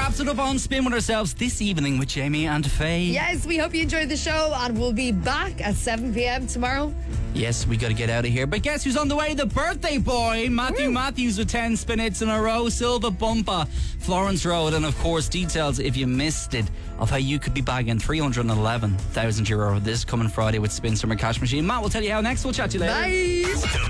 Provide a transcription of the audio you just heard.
wraps it up on Spin with ourselves this evening with Jamie and Faye. Yes, we hope you enjoyed the show, and we'll be back at 7 p.m. tomorrow. Yes, we got to get out of here. But guess who's on the way? The birthday boy, Matthew Matthews, with 10 spin hits in a row. Silva Bumpa, Florence Road, and of course details, if you missed it, of how you could be bagging €311,000 this coming Friday with Spin Summer Cash Machine. Matt will tell you how next. We'll chat to you later. Bye.